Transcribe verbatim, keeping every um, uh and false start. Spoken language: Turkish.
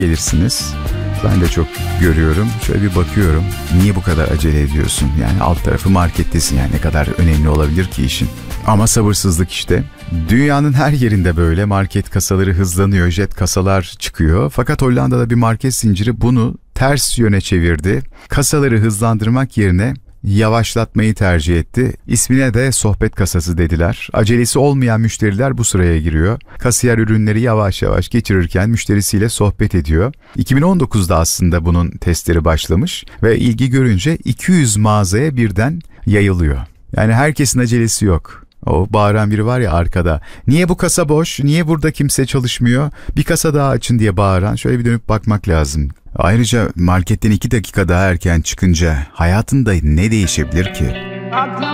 gelirsiniz. Ben de çok görüyorum. Şöyle bir bakıyorum. Niye bu kadar acele ediyorsun? Yani alt tarafı markettesin, yani ne kadar önemli olabilir ki işin? Ama sabırsızlık işte. Dünyanın her yerinde böyle market kasaları hızlanıyor, jet kasalar çıkıyor. Fakat Hollanda'da bir market zinciri bunu ters yöne çevirdi. Kasaları hızlandırmak yerine yavaşlatmayı tercih etti. İsmine de sohbet kasası dediler. Acelesi olmayan müşteriler bu sıraya giriyor. Kasiyer ürünleri yavaş yavaş geçirirken müşterisiyle sohbet ediyor. iki bin on dokuzda aslında bunun testleri başlamış ve ilgi görünce iki yüz mağazaya birden yayılıyor. Yani herkesin acelesi yok. O bağıran biri var ya arkada. Niye bu kasa boş? Niye burada kimse çalışmıyor? Bir kasa daha açın diye bağıran. Şöyle bir dönüp bakmak lazım. Ayrıca marketten iki dakika daha erken çıkınca hayatında ne değişebilir ki?